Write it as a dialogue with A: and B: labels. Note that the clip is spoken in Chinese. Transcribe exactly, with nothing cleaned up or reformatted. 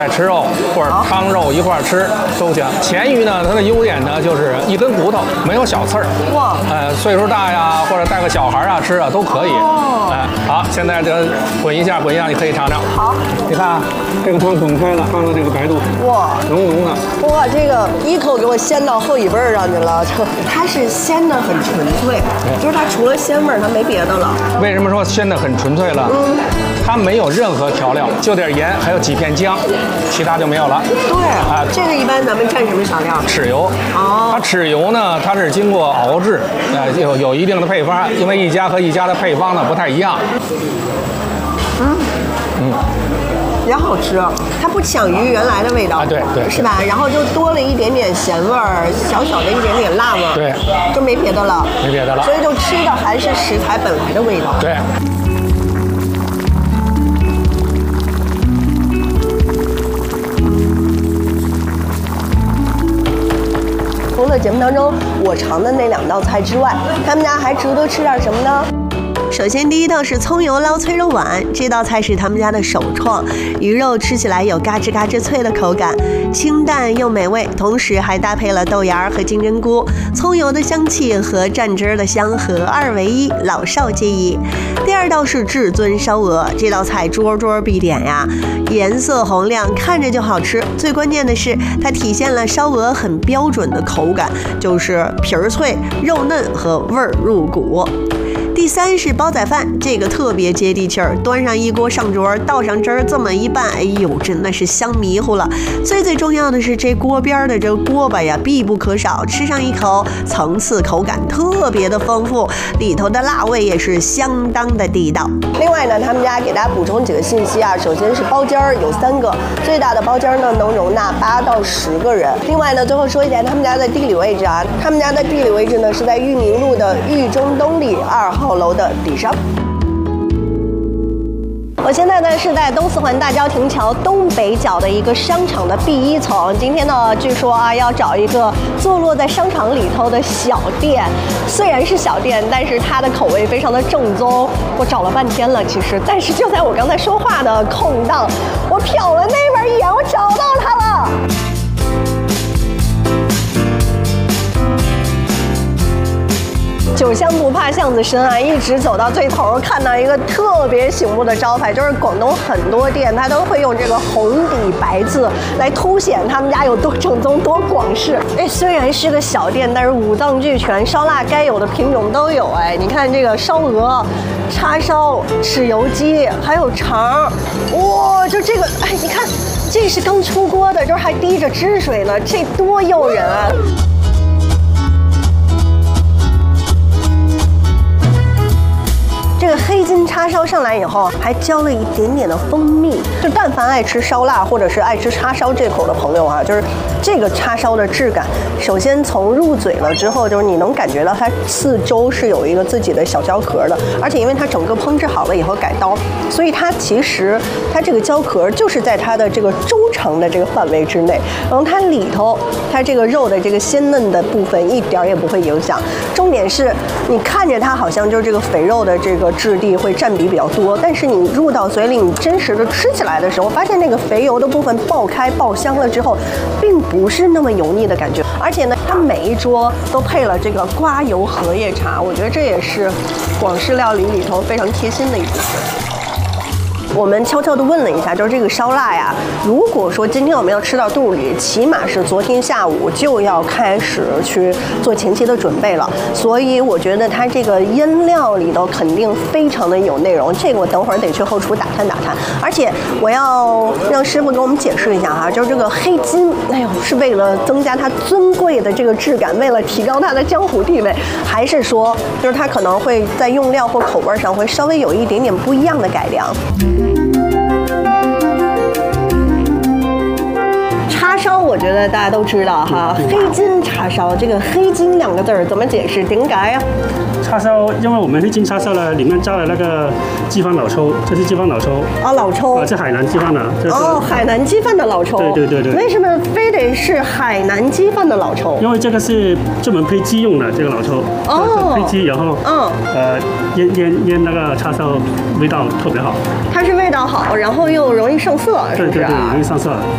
A: 吃肉或者汤肉一块吃都行。黔鱼呢，它的优点呢就是一根骨头，没有小刺儿。哇，呃，岁数大呀，或者带个小孩啊吃啊都可以。哦，哎，好，现在这滚一下，滚一下，你可以尝尝。好，你看啊，这个汤滚开了，放到这个白肚，哇，浓浓的。哇，这个一口给我鲜到后尾巴上去了，它是鲜的很纯粹，就是它除了鲜味儿，它没别的了。为什么说鲜的很纯粹了？嗯，它没有任何调料，就点盐，还有几片姜。其他就没有了。对啊，这个一般咱们蘸什么小料？豉油。哦，它豉油呢，它是经过熬制，呃，有有一定的配方，因为一家和一家的配方呢不太一样。嗯嗯，也好吃，它不抢鱼原来的味道啊，对对，是吧？然后就多了一点点咸味儿，小小的一点点辣味儿，对，就没别的了，没别的了。所以就吃的还是食材本来的味道。对。除了节目当中我尝的那两道菜之外，他们家还值得吃点什么呢？首先，第一道是葱油捞脆肉丸，这道菜是他们家的首创，鱼肉吃起来有嘎吱嘎吱脆的口感，清淡又美味，同时还搭配了豆芽和金针菇，葱油的香气和蘸汁的香合二为一，老少皆宜。第二道是至尊烧鹅，这道菜桌桌必点呀，颜色红亮，看着就好吃。最关键的是，它体现了烧鹅很标准的口感，就是皮儿脆、肉嫩和味儿入骨。第三是煲仔饭，这个特别接地气儿，端上一锅上桌，倒上汁儿，这么一拌，哎呦，真的是香迷糊了。最最重要的是这锅边的这个锅巴呀，必不可少，吃上一口，层次口感特别的丰富，里头的辣味也是相当的地道。另外呢，他们家给大家补充几个信息啊，首先是包间儿有三个，最大的包间呢能容纳八到十个人。另外呢，最后说一点他们家的地理位置啊，他们家的地理位置呢是在裕民路的裕中东里二号楼的底上。我现在呢是在东四环大郊亭桥东北角的一个商场的 B 一层。今天呢，据说啊要找一个坐落在商场里头的小店，虽然是小店，但是它的口味非常的正宗。我找了半天了，其实，但是就在我刚才说话的空档，我瞟了那边一眼，我找到它了。酒香不怕巷子深啊，一直走到最头，看到一个特别醒目的招牌，就是广东很多店它都会用这个红底白字来凸显他们家有多正宗、多广式。哎，虽然是个小店，但是五脏俱全，烧腊该有的品种都有。哎，你看这个烧鹅、叉烧、豉油鸡，还有肠，哇，就这个，哎，你看，这是刚出锅的，就是还滴着汁水呢，这多诱人啊！这个黑金叉烧上来以后，还浇了一点点的蜂蜜。就但凡爱吃烧腊或者是爱吃叉烧这口的朋友啊，就是这个叉烧的质感，首先从入嘴了之后，就是你能感觉到它四周是有一个自己的小胶壳的，而且因为它整个烹制好了以后改刀，所以它其实它这个胶壳就是在它的这个周长的这个范围之内，然后它里头它这个肉的这个鲜嫩的部分一点也不会影响。重点是你看着它好像就是这个肥肉的这个质地会占比比较多，但是你入到嘴里，你真实的吃起来的时候，发现那个肥油的部分爆开爆香了之后，并不是那么油腻的感觉。而且呢，它每一桌都配了这个刮油荷叶茶，我觉得这也是广式料理里头非常贴心的一部分。我们悄悄地问了一下，就是这个烧腊呀，如果说今天我们要吃到肚里，起码是昨天下午就要开始去做前期的准备了。所以我觉得它这个腌料里头肯定非常的有内容，这个我等会儿得去后厨打探打探。而且我要让师傅给我们解释一下哈，就是这个黑金，哎呦，是为了增加它尊贵的这个质感，为了提高它的江湖地位，还是说就是它可能会在用料或口味上会稍微有一点点不一样的改良？叉烧，我觉得大家都知道哈，黑金叉烧，这个黑金两个字儿怎么解释？点解呀？
B: 叉烧，因为我们黑金叉烧呢，里面加了那个鸡饭老抽，这是鸡饭老抽
A: 啊，老抽
B: 啊，是海南鸡饭的。
A: 哦，海南鸡饭的老抽。
B: 对对对对。
A: 为什么非得是海南鸡饭的老抽？
B: 因为这个是专门配鸡用的，这个老抽。哦。配鸡，然后嗯呃腌腌腌那个叉烧，味道特别好。
A: 它是味道好，然后又容易上色，是不是？
B: 对对对，容易上色。